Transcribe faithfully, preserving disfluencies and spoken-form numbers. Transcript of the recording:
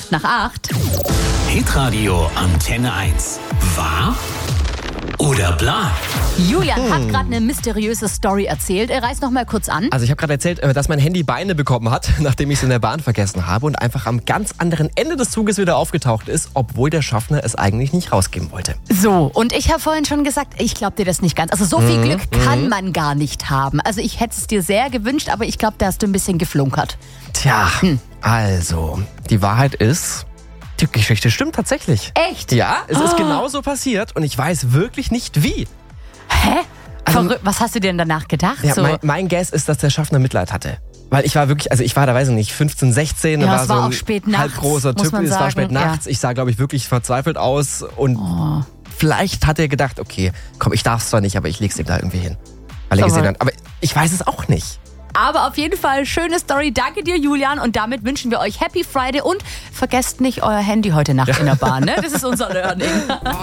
nach acht. Hitradio Antenne eins. Wahr oder bla? Julian hm. hat gerade eine mysteriöse Story erzählt. Er reißt noch mal kurz an. Also ich habe gerade erzählt, dass mein Handy Beine bekommen hat, nachdem ich es in der Bahn vergessen habe und einfach am ganz anderen Ende des Zuges wieder aufgetaucht ist, obwohl der Schaffner es eigentlich nicht rausgeben wollte. So, und ich habe vorhin schon gesagt, ich glaube dir das nicht ganz. Also so viel mhm. Glück kann mhm. man gar nicht haben. Also ich hätte es dir sehr gewünscht, aber ich glaube, da hast du ein bisschen geflunkert. Tja, hm. also, die Wahrheit ist... Die Geschichte stimmt tatsächlich. Echt? Ja, es oh. ist genauso passiert und ich weiß wirklich nicht wie. Hä? Also, was hast du denn danach gedacht? Ja, so? mein, mein Guess ist, dass der Schaffner Mitleid hatte. Weil ich war wirklich, also ich war da, weiß ich nicht, fünfzehn, sechzehn. Ja, war es war so ein auch spät nachts, halbgroßer Typ. Es war spät nachts. Ja. Ich sah, glaube ich, wirklich verzweifelt aus. Und oh. vielleicht hat er gedacht, okay, komm, ich darf es zwar nicht, aber ich leg's ihm da irgendwie hin. Weil er gesehen hat. Aber ich weiß es auch nicht. Aber auf jeden Fall schöne Story. Danke dir, Julian. Und damit wünschen wir euch Happy Friday und vergesst nicht euer Handy heute Nacht in der Bahn. Ne? Das ist unser Learning.